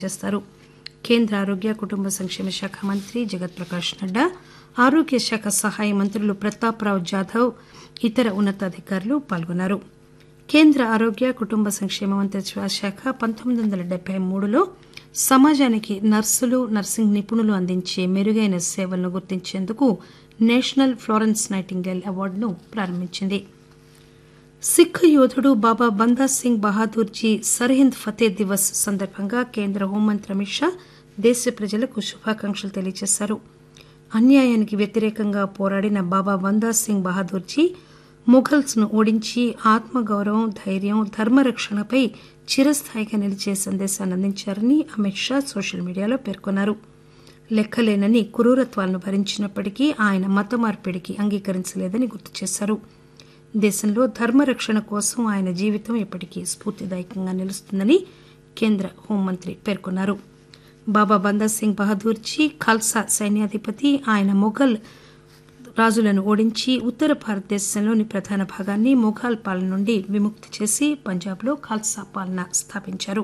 చేస్తారు. కేంద్ర ఆరోగ్య కుటుంబ సంక్షేమ శాఖ మంత్రి జగత్ ప్రకాష్ నడ్డా, ఆరోగ్య శాఖ సహాయ మంత్రులు ప్రతాప్ రావ్ జాధవ్, ఇతర ఉన్నతాధికారులు పాల్గొన్నారు. కేంద్ర ఆరోగ్య కుటుంబ సంక్షేమ మంత్రిత్వ శాఖ 1973లో సమాజానికి నర్సులు, నర్సింగ్ నిపుణులు అందించే మెరుగైన సేవలను గుర్తించేందుకు నేషనల్ ఫ్లోరెన్స్ నైటింగేల్ అవార్డును ప్రారంభించింది. సిక్కు యోధుడు బాబా బందా సింగ్ బహాదూర్జీ సర్హింద్ ఫతే దివస్ సందర్భంగా కేంద్ర హోంమంత్రి అమిత్ షా దేశ ప్రజలకు శుభాకాంక్షలు తెలియజేశారు. అన్యాయానికి వ్యతిరేకంగా పోరాడిన బాబా బందా సింగ్ బహాదూర్జీ ముఘల్స్ ను ఓడించి ఆత్మగౌరవం, ధైర్యం, ధర్మరక్షణపై చిరస్థాయిగా నిలిచే సందేశాన్ని అందించారని అమిత్ షా సోషల్ మీడియాలో పేర్కొన్నారు. లెక్కలేనన్ని క్రూరత్వాలను భరించినప్పటికీ ఆయన మత మార్పిడికి అంగీకరించలేదని గుర్తు చేశారు. దేశంలో ధర్మరక్షణ కోసం ఆయన జీవితం ఎప్పటికీ స్ఫూర్తిదాయకంగా నిలుస్తుందని కేంద్ర హోంమంత్రి పేర్కొన్నారు. బాబా బందా సింగ్ బహదూర్జీ ఖాల్సా సైన్యాధిపతి. ఆయన మొఘల్ రాజులను ఓడించి ఉత్తర భారతదేశంలోని ప్రధాన భాగాన్ని మొఘల్ పాలన నుండి విముక్తి చేసి పంజాబ్లో ఖాల్సా పాలన స్థాపించారు.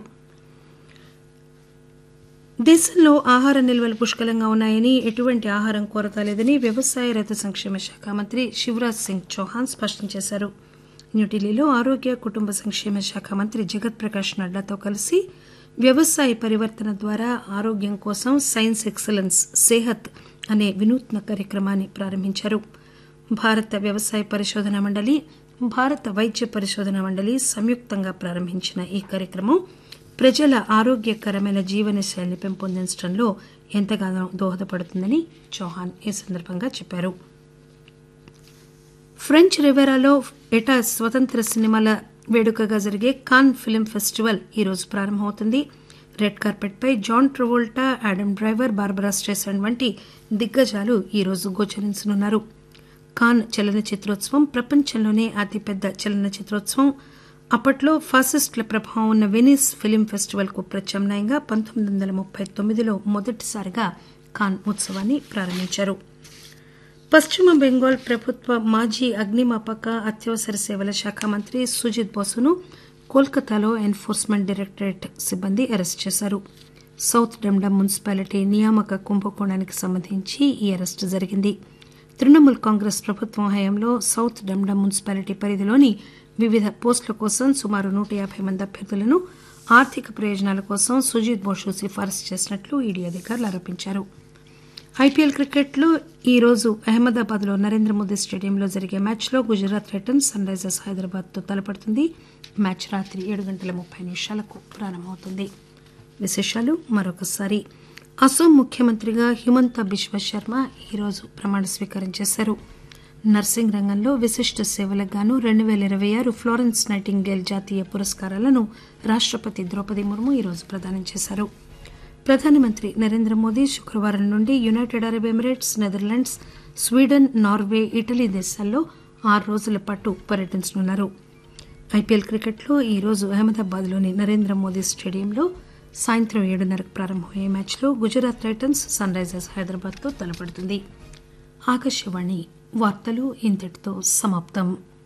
దేశంలో ఆహార నిల్వలు పుష్కలంగా ఉన్నాయని, ఎటువంటి ఆహారం కొరత లేదని వ్యవసాయ, రైతు సంక్షేమ శాఖ మంత్రి శివరాజ్ సింగ్ చౌహాన్ స్పష్టం చేశారు. న్యూఢిల్లీలో ఆరోగ్య కుటుంబ సంక్షేమ శాఖ మంత్రి జగత్ ప్రకాష్ నడ్డాతో కలిసి వ్యవసాయ పరివర్తన ద్వారా ఆరోగ్యం కోసం సైన్స్ ఎక్సలెన్స్ సేహత్ అనే వినూత్న కార్యక్రమాన్ని ప్రారంభించారు. భారత వ్యవసాయ పరిశోధన మండలి, భారత వైద్య పరిశోధన మండలి సంయుక్తంగా ప్రారంభించిన ఈ కార్యక్రమం ప్రజల ఆరోగ్యకరమైన జీవనశైలిని పెంపొందించడంలో ఎంతగానో దోహదపడుతుందని చౌహాన్ ఈ సందర్భంగా చెప్పారు. ఫ్రెంచ్ రివేరాలో ఏటా స్వతంత్ర సినిమాల వేడుకగా జరిగే కాన్ ఫిల్మ్ ఫెస్టివల్ ఈరోజు ప్రారంభమవుతుంది. రెడ్ కార్పెట్ పై John Travolta, Adam driver, Barbara స్ట్రైసాండ్ వంటి దిగ్గజాలు ఈరోజు గోచరించనున్నారు. కాన్ చలనచిత్రోత్సవం ప్రపంచంలోనే అతిపెద్ద చలనచిత్రోత్సవం. అప్పట్లో ఫాసిస్టుల ప్రభావం ఉన్న వెనిస్ ఫిల్మ్ ఫెస్టివల్ కు ప్రత్యామ్నాయంగా 1939లో మొదటిసారిగా కాన్ ఉత్సవాన్ని ప్రారంభించారు. పశ్చిమ బెంగాల్ ప్రభుత్వ మాజీ అగ్నిమాపక, అత్యవసర సేవల శాఖ మంత్రి సుజిత్ బోసును కోల్కతాలో ఎన్ఫోర్స్మెంట్ డైరెక్టరేట్ సిబ్బంది అరెస్టు చేశారు. సౌత్ డమ్డమ్ మున్సిపాలిటీ నియామక కుంభకోణానికి సంబంధించి ఈ అరెస్టు జరిగింది. తృణమూల్ కాంగ్రెస్ ప్రభుత్వం హయాంలో సౌత్ డమ్డమ్ మున్సిపాలిటీ పరిధిలోని వివిధ పోస్టుల కోసం సుమారు 150 మంది అభ్యర్థులను ఆర్థిక ప్రయోజనాల కోసం సుజిత్ బోసు సిఫారసు చేసినట్లు ఈడీ అధికారులు ఆరోపించారు. ఐపీఎల్ క్రికెట్లో ఈరోజు అహ్మదాబాద్లో నరేంద్ర మోదీ స్టేడియంలో జరిగే మ్యాచ్లో గుజరాత్ టైటన్స్ సన్ రైజర్స్ హైదరాబాద్తో తలపడుతుంది. మ్యాచ్ రాత్రి 7:30 ప్రారంభమవుతుంది. విశేషాలు మరొకసారి. అసోం ముఖ్యమంత్రిగా హిమంత బిశ్వ శర్మ ఈరోజు ప్రమాణ స్వీకారం చేశారు. నర్సింగ్ రంగంలో విశిష్ట సేవలకు గాను 2026 ఫ్లోరెన్స్ నైటింగేల్ జాతీయ పురస్కారాలను రాష్టపతి ద్రౌపది ముర్ము ఈరోజు ప్రదానం చేశారు. ప్రధానమంత్రి నరేంద్ర మోదీ శుక్రవారం నుండి United Arab Emirates, Netherlands, Sweden, Norway, Italy దేశాల్లో 6 రోజుల పాటు పర్యటించనున్నారు. ఐపీఎల్ క్రికెట్లో ఈరోజు అహ్మదాబాద్లోని నరేంద్ర మోదీ స్టేడియంలో సాయంత్రం 7:30 ప్రారంభమయ్యే మ్యాచ్లో గుజరాత్ టైటన్స్ సన్ రైజర్స్ హైదరాబాద్తో తలపడుతుంది. ఆకాశవాణి వార్తలు ఇంతటితో సమాప్తం.